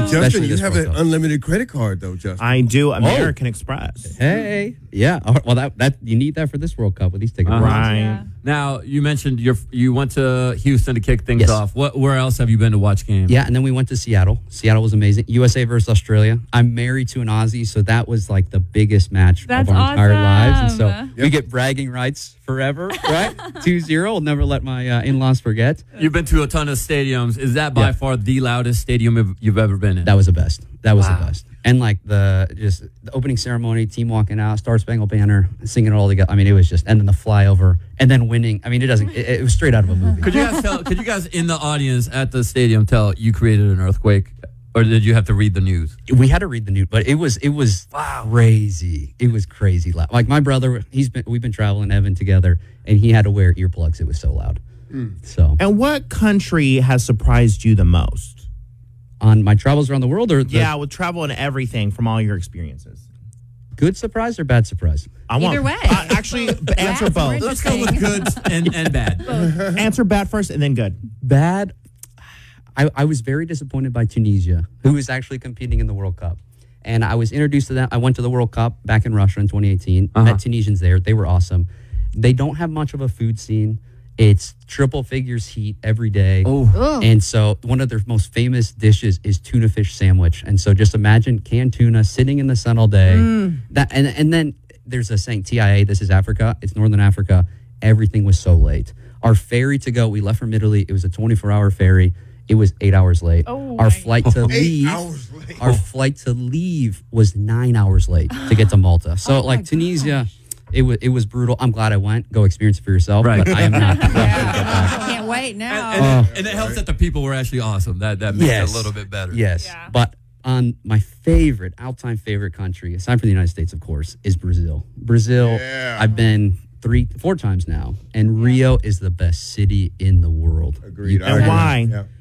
Justin, Especially you this have World an Cup. unlimited credit card, though, Justin. I do. American Express. Hey, yeah. Well, that you need that for this World Cup with these tickets. Right. Yeah. Now, you mentioned you went to Houston to kick things Yes. off. Where else have you been to watch games? Yeah, and then we went to Seattle. Seattle was amazing. USA versus Australia. I'm married to an Aussie, so that was like the biggest match That's of our entire lives. And so awesome. we get bragging rights forever, right? 2-0. I'll never let my in-laws forget. You've been to a ton of stadiums. Is that by far the loudest stadium you've ever been in? That was the best. That was the best. And like the opening ceremony, team walking out, Star Spangled Banner, singing it all together. I mean, it was just, and then the flyover, and then winning. I mean, it was straight out of a movie. Could you guys in the audience at the stadium tell you created an earthquake, or did you have to read the news? We had to read the news, but it was crazy. It was crazy loud. Like my brother, we've been traveling Evan together, and he had to wear earplugs. It was so loud. So And what country has surprised you the most? on my travels around the world, or With travel and everything from all your experiences. good surprise or bad surprise? Either way. Actually, answer That's both. Let's go with good and bad. Answer bad first and then good. Bad. I was very disappointed by Tunisia, who is actually competing in the World Cup. And I was introduced to them. I went to the World Cup back in Russia in 2018. Met Tunisians there. They were awesome. They don't have much of a food scene. It's triple figures heat every day. Ugh. And so one of their most famous dishes is tuna fish sandwich. And so just imagine canned tuna sitting in the sun all day. That and then there's a saying, TIA, this is Africa. It's Northern Africa. Everything was so late. Our ferry to go, we left from Italy. It was a 24-hour ferry. It was 8 hours late. Oh Our my flight to 8 leave. hours late. Our flight to leave was 9 hours late to get to Malta. So like Tunisia, it was brutal. I'm glad I went. Go experience it for yourself. Right. But I am not. I can't wait now. And it helps that the people were actually awesome. That makes it a little bit better. Yes. Yeah. But on my all-time favorite country, aside from the United States, of course, is Brazil. Brazil, Yeah. I've been 4 times now, and Rio is the best city in the world. Agreed. And why? Yeah.